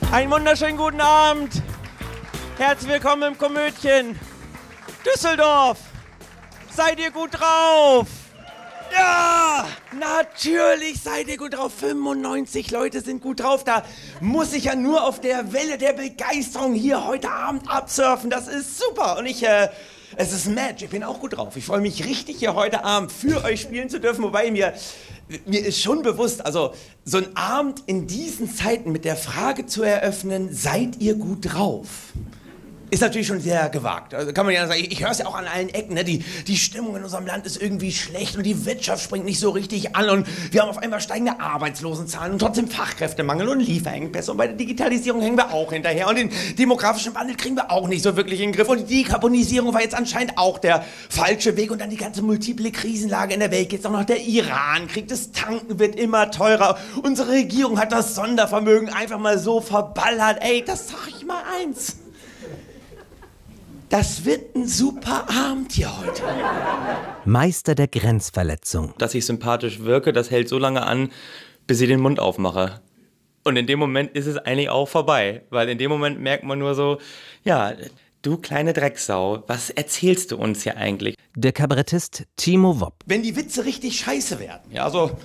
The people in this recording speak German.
Einen wunderschönen guten Abend. Herzlich willkommen im Komödchen. Düsseldorf. Seid ihr gut drauf? Ja, natürlich seid ihr gut drauf. 95 Leute sind gut drauf. Da muss ich ja nur auf der Welle der Begeisterung hier heute Abend absurfen. Das ist super. Und es ist ein Match. Ich bin auch gut drauf. Ich freue mich richtig, hier heute Abend für euch spielen zu dürfen. Wobei mir ist schon bewusst, also so ein Abend in diesen Zeiten mit der Frage zu eröffnen, seid ihr gut drauf? Ist natürlich schon sehr gewagt. Also kann man ja sagen, ich höre es ja auch an allen Ecken, ne? Die Stimmung in unserem Land ist irgendwie schlecht und die Wirtschaft springt nicht so richtig an und wir haben auf einmal steigende Arbeitslosenzahlen und trotzdem Fachkräftemangel und Lieferengpässe und bei der Digitalisierung hängen wir auch hinterher und den demografischen Wandel kriegen wir auch nicht so wirklich in den Griff und die Dekarbonisierung war jetzt anscheinend auch der falsche Weg und dann die ganze multiple Krisenlage in der Welt, jetzt auch noch der Irankrieg, das Tanken wird immer teurer, unsere Regierung hat das Sondervermögen einfach mal so verballert, ey, das sag ich mal eins. Das wird ein super Abend hier heute. Meister der Grenzverletzung. Dass ich sympathisch wirke, das hält so lange an, bis ich den Mund aufmache. Und in dem Moment ist es eigentlich auch vorbei. Weil in dem Moment merkt man nur so, ja, du kleine Drecksau, was erzählst du uns hier eigentlich? Der Kabarettist Timo Wopp. Wenn die Witze richtig scheiße werden, ja, so